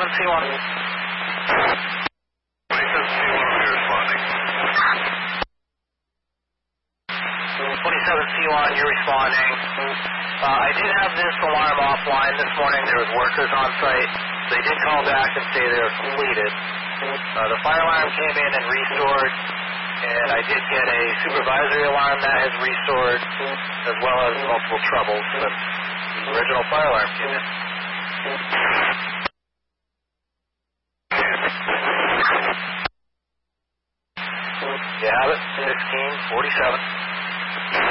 C1. 27C1, you're responding. I did have this alarm offline this morning. There was workers on site. They did call back and say they were completed. The fire alarm came in and restored, and I did get a supervisory alarm that has restored, as well as multiple troubles since the original fire alarm came in. You have it, 1647.